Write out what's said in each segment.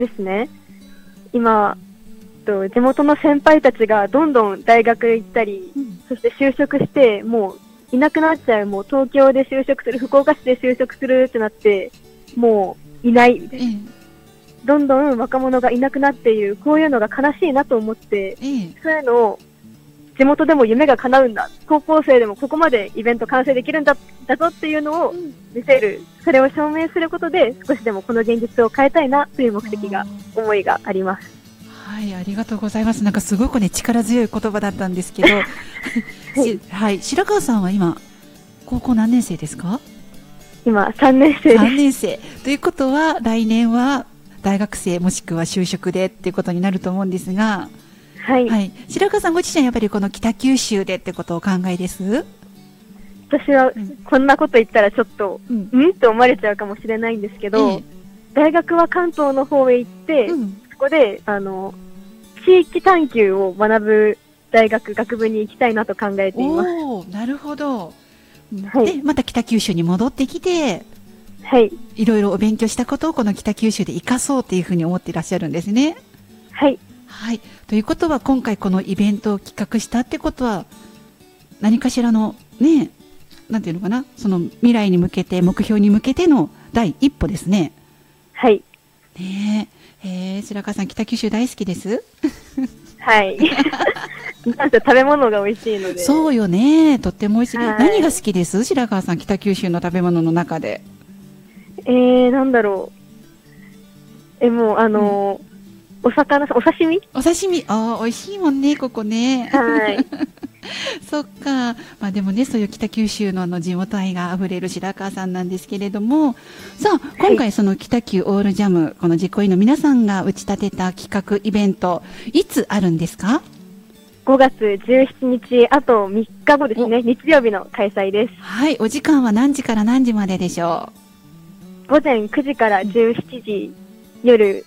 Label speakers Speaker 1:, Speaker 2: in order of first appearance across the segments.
Speaker 1: ですね。今、地元の先輩たちがどんどん大学行ったり、そして就職して、もういなくなっちゃう、もう東京で就職する、福岡市で就職するってなって、もういないみたいな。どんどん若者がいなくなっている、こういうのが悲しいなと思って、そういうのを地元でも夢が叶うんだ、高校生でもここまでイベント完成できるんだぞっていうのを見せる、それを証明することで少しでもこの現実を変えたいなという目的が、思いがあります。
Speaker 2: はい、ありがとうございます。なんかすごくね、力強い言葉だったんですけど、はい、白川さんは今高校何年生ですか？
Speaker 1: 今3年生です。
Speaker 2: 3年生ということは来年は大学生もしくは就職でっていうことになると思うんですが、
Speaker 1: はい、
Speaker 2: はい、白川さんご自身はやっぱりこの北九州でってことをお考えです？
Speaker 1: 私はこんなこと言ったらちょっとって思われちゃうかもしれないんですけど、大学は関東の方へ行って、そこで地域探求を学ぶ学部に行きたいなと考えています。
Speaker 2: なるほど。でまた北九州に戻ってきて、
Speaker 1: はい、
Speaker 2: いろいろお勉強したことをこの北九州で生かそうというふうに思っていらっしゃるんですね。
Speaker 1: はい、
Speaker 2: はい、ということは今回このイベントを企画したってことは何かしらのね、なんていうのかな、その未来に向けて目標に向けての第一歩ですね。
Speaker 1: はい。
Speaker 2: ねえ、白川さん北九州大好きです。
Speaker 1: はい。なんせ食べ物が美味しいので。
Speaker 2: そうよね、とっても美味しい。何が好きです？白川さん北九州の食べ物の中で。
Speaker 1: なんだろう。もうお魚、お刺身？
Speaker 2: お刺身、美味しいもんね、ここね。
Speaker 1: はい。
Speaker 2: そっか。まあでもね、そういう北九州の地元愛があふれる白川さんなんですけれども、さあ、今回その北九オールジャム、この実行委員の皆さんが打ち立てた企画イベント、いつあるんですか
Speaker 1: ？5月17日、あと3日後ですね、日曜日の開催です。
Speaker 2: はい、お時間は何時から何時まででしょ
Speaker 1: う？午前9時から17時、夜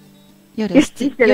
Speaker 2: 19時です。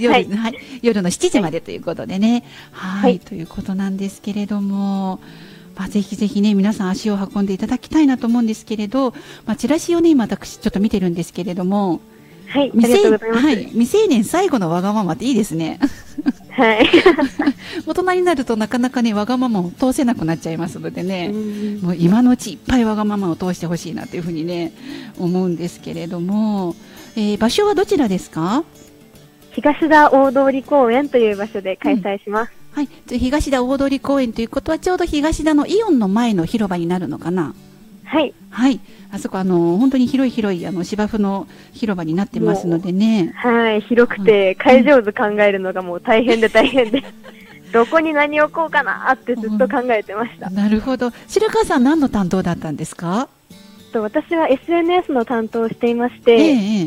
Speaker 1: はい、
Speaker 2: 夜の7時までということでね。はい、ということなんですけれども、ぜひぜひね、皆さん足を運んでいただきたいなと思うんですけれど、チラシをね、今私ちょっと見てるんですけれども、
Speaker 1: はい、ありがとうございます。
Speaker 2: はい、未成年最後のわがままっていいですね。
Speaker 1: はい。
Speaker 2: 大人になるとなかなかね、わがままを通せなくなっちゃいますのでね、もう今のうちいっぱいわがままを通してほしいなというふうにね、思うんですけれども、場所はどちらですか？
Speaker 1: 東田大通公園という場所で開催します。
Speaker 2: はい、東田大通公園ということはちょうど東田のイオンの前の広場になるのかな？
Speaker 1: はい。
Speaker 2: はい。あそこ本当に広い芝生の広場になってますのでね。
Speaker 1: はい、広くて会場図考えるのがもう大変でどこに何を置こうかなってずっと考えてました。
Speaker 2: なるほど。白川さん何の担当だったんですか？
Speaker 1: 私は SNS の担当をしていまして、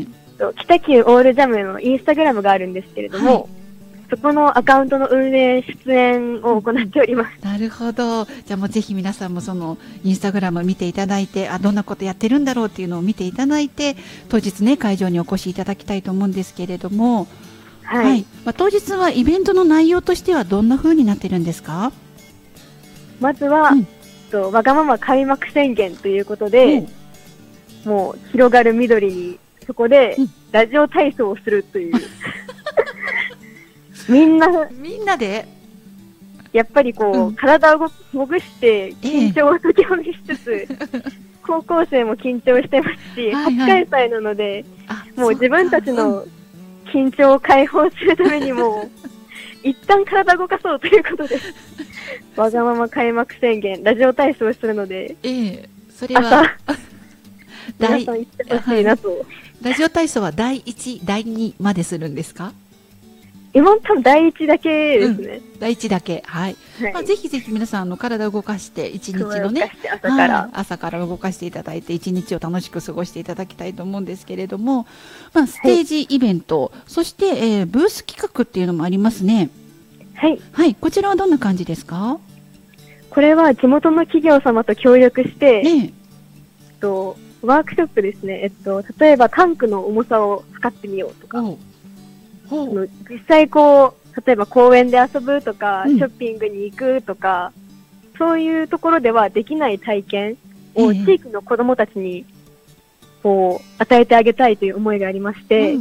Speaker 1: 北九オールジャムのインスタグラムがあるんですけれども、そこのアカウントの運営、出演を行っております。
Speaker 2: なるほど。じゃあもうぜひ皆さんもそのインスタグラム見ていただいて、どんなことやってるんだろうっていうのを見ていただいて、当日ね、会場にお越しいただきたいと思うんですけれども、はい。当日はイベントの内容としてはどんな風になってるんですか？
Speaker 1: まずは、わがまま開幕宣言ということで、もう広がる緑に、そこでラジオ体操をするという。みんなでやっぱり体をほぐして緊張を解きほぐしつつ、高校生も緊張してますし、初開催なので、もう自分たちの緊張を解放するためにも、一旦体を動かそうということで、わがまま開幕宣言、ラジオ体操をするので、
Speaker 2: それは
Speaker 1: 皆さん行ってほしいなと。
Speaker 2: ラジオ体操は第1、第2までするんですか？
Speaker 1: 今多分第1だけですね。
Speaker 2: 第1だけ。はい。ぜひぜひ皆さん体を動かして一日のね、朝から動かしていただいて一日を楽しく過ごしていただきたいと思うんですけれども、ステージイベント、そして、ブース企画っていうのもありますね。
Speaker 1: はい。
Speaker 2: はい。こちらはどんな感じですか？
Speaker 1: これは地元の企業様と協力して、ワークショップですね。例えばタンクの重さを測ってみようとか。実際例えば公園で遊ぶとか、ショッピングに行くとか、そういうところではできない体験を地域の子どもたちにを与えてあげたいという思いがありまして、